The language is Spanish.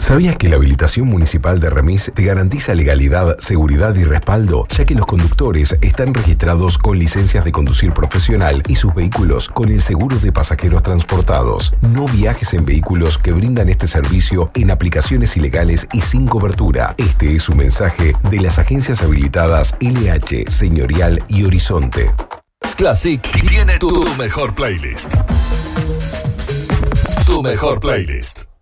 ¿Sabías que la habilitación municipal de Remis te garantiza legalidad, seguridad y respaldo, ya que los conductores están registrados con licencias de conducir profesional y sus vehículos con el seguro de pasajeros transportados? No viajes en vehículos que brindan este servicio en aplicaciones ilegales y sin cobertura. Este es un mensaje de las agencias habilitadas LH, Señorial y Horizonte. Classic tiene tu mejor playlist. Tu mejor playlist.